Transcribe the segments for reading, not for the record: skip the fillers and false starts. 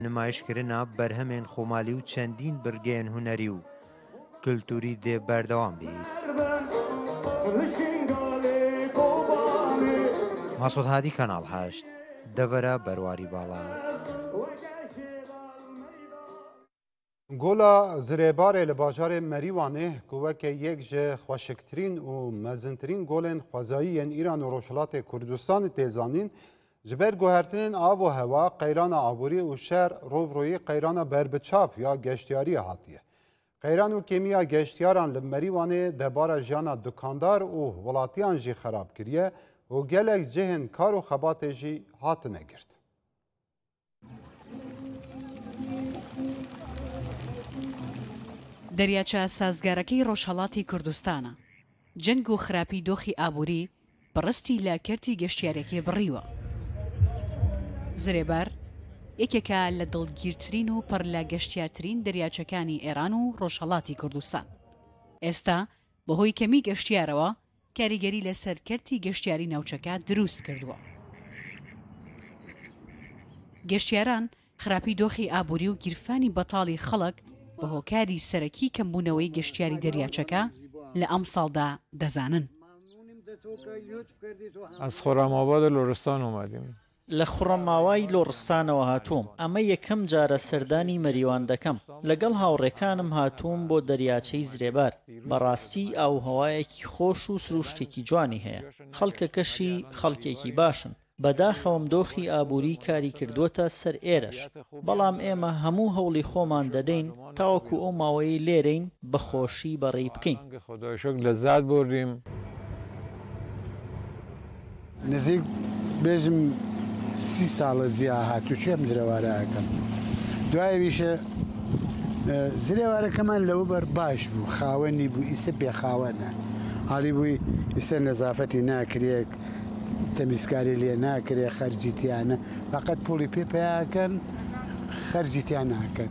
نمایشکردنا بەرهەمێن خۆمالی و چەندین بڕگەیەن هونەری و کلتوری دێ بەردەوام بێت. ماسۆد هادی کەناڵ 8 دەڤەرە بەرواری باڵا. گۆلا زرێبارê li bajarê Merîwanê ku weke yek ji xweşiktirîn û mezintirîn golên xwezayî yên Îran û Rojhilatê Kurdistanê tê zanîn, ji ber guhertinên av û hewa, qeyrana aborî û şer rovroyî qeyrana berbiçav ya geştyariyê hatiye. Qeyran û kêmiya geştyaran li Merîwanê debara jiyana dukandar û welatiyan jî xerab kiriye û gelek cihên kar û xebatê jî hatine girt. دەریاچە سازگارەکەی ڕۆژهەڵاتی کوردستانە. جەنگ و خراپی دۆخی ئابووری بەڕستی لە کەرتی گەشتیارێکی بڕیوە. زرێبار یەکێکە لە دڵگیرترین و پڕ لە گەشتیارترین دەریاچەکانی ئێران و ڕۆژهەڵاتی کوردستان. ئێستا بەهۆی کەمی گەشتیارەوە کاریگەری لەسەر کەرتی گەشتیاری ناوچەکە دروست کردووە. گەشتیاران خراپی دۆخی ئابووری و گیرفانی بەتاڵی خەڵک بە هۆکاری سەرەکی کەمبوونەوەی گەشتیاری دەریاچەکە لە ئەم ساڵدا دەزانن. از خۆراماواد لۆرستان اومدیم. لە خوڕەماوای لۆڕستانەوە هاتووم. ئەمە یەکەم جارە سەردانی مەریوان دەکەم. لەگەڵ هاوڕێکانم هاتووم بۆ دەریاچەی زرێبار. بەڕاستی ئاوهەوایەکی خۆش و سروشتێکی جوانی هەیە. خەڵکەکەشی خەڵکێکی باشن. بەداخەوم دۆخی ئابووری کاری کردوتە سەر ئێرەش. بەڵام ئێمە هەموو هەوڵی خۆمان دەدەین تاوەکو ئەو ماوەی لێرەین بەخۆشی بەڕێی بکەین. لەزات بردیم. نزیک بێژم 30 ساڵە زییا هاتوچێم درێوارەکەم. دوایویشە زرێوارەکەمان لەوە بەر باش بوو، خاوەنی بوو، ئیسە پێخاوەنە. حاڵی بووی ئیسە نەزافەتی ناکرێت، تەمیزکاری لێ ناکرێ، خەرجیتیانە فقط پوڵی پێپیاکەن، خەرجیتیان ناکەن.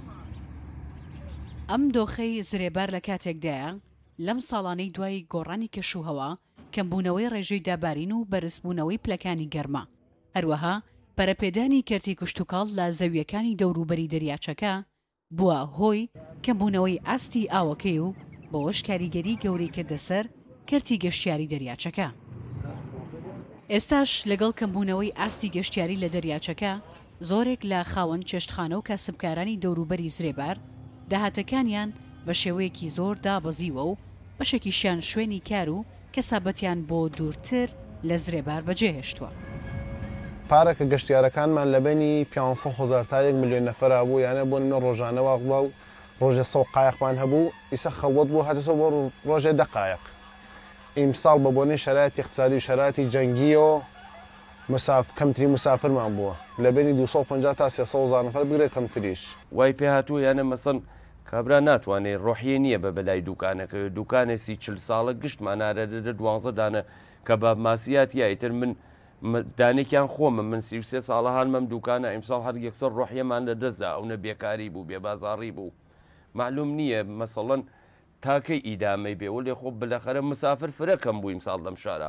ئەم دۆخەی زرێبار لە کاتێکدایە لەم ساڵانەی دوای گۆڕانی کەشوهەوا کەمبوونەوەی ڕێژەی دابارین و بەرزبوونەوەی پلەکانی گەرما، هەروەها پەرەپێدانی کەرتی کشتوکاڵ لە زەویەکانی دەوروبەری دەریاچەکە بووە هۆی کەمبوونەوەی ئاستی ئاوەکەی و بەوەش کاریگەری گەورەی کردە سەر کەرتی گەشتیاری دەریاچەکە. ئێستاش لەگەڵ کەمبوونەوەی ئاستی گەشتیاری لە دەریاچەکە زۆرێک لە خاوەن چێشتخانە و کاسبکارانی دەوروبەری زرێبار داهاتەکانیان بە شێوەیەکی زۆر دابەزیوە و بەشێکیشیان شوێنی کار و کەسابەتیان بۆ دوورتر لە زرێبار بەجێهێشتووە. پارەکە گەشتیارەکانمان لە بینی 500,000 تا 1 ملیۆن نەفەرا بوو، یانە بۆ نمە ڕۆژانەوە و ڕۆژە 100 قایقمان هەبوو، ئیسە خەوت بوو هاتەوە بۆ ڕۆژێ 10 قایق. ئیمساڵ بە بۆنەی شەرایەتی اقتصادی و شەرایەتی جەنگیەوە کەمترین مسافرمان بووە، لە بینی 250 تا 300,000 نەفەر بگرێت کەمتریش. وای پێ هاتووە یانە مەسەن کابرا ناتوانێت ڕۆحیە نییە بە بەلای دوکانەکە، دوکانێکی 40 ساڵە گشتمان نارەدە 12 دانە کەباب ماسیات یایتر من دانێکیان خۆمە، من 33 ساڵە هەڵمەم دوکانە ئیمساڵ هەر یەکسەر ڕۆحیەمان لە دەستدا ئەوە بێکاری بوو، بێبازاڕی بوو. معلوم نییە مەسەڵەن تاکەی ئیدامەی بێ و لێ خۆ بلەخەرە مسافر فرەکەم بوو ئیمساڵ لەم شارە.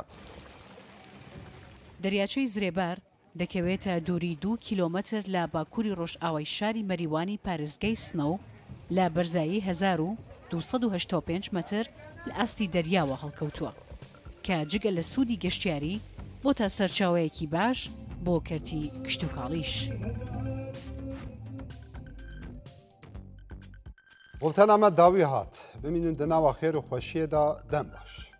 دەریاچەی زرێبار دەکەوێتە دووری 2 کیلۆمەتر لە باکووری ڕۆژئاوای شاری مەریوانی پارێزگای سنەو لە بەرزایی 1285 مەتر لە ئاستی دەریاوە هەڵکەوتووە کە جگە لە سوودی گەشتیاری بۆ تا سەرچاوەیەکی باش بۆ کەرتی کشتوکاڵیش. بولتەن ئەمە داوی هات ببینن دەناوە خێر و خۆشیێدا دەم باش.